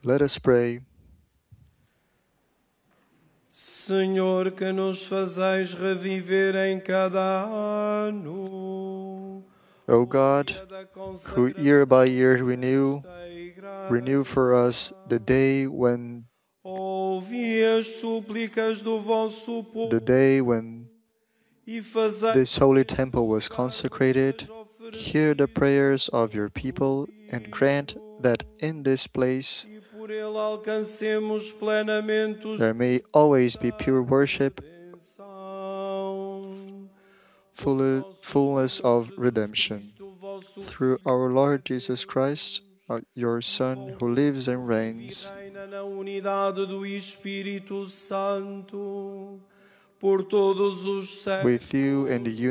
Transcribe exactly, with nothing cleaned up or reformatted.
Let us pray. Senhor, que nos fazeis reviver em cada ano, O God, who year by year renew, renew for us the day when ouvi as súplicas do vosso povo the day when e fazei this holy temple was consecrated. Hear the prayers of your people and grant that in this place e por ele alcancemos plenamente os there may always be pure worship, benção. full, fullness of redemption. Through our Lord Jesus Christ, our- your Son, who lives and reigns Reina na unidade do Espírito Santo por todos os séculos. with you in the